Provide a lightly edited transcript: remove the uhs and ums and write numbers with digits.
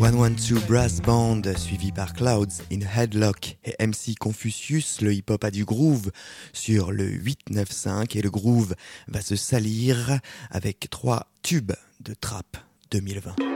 112 Brass Band, suivi par Clouds in Headlock et MC Confucius. Le hip-hop a du groove sur le 895 et le groove va se salir avec 3 tubes de trap 2020.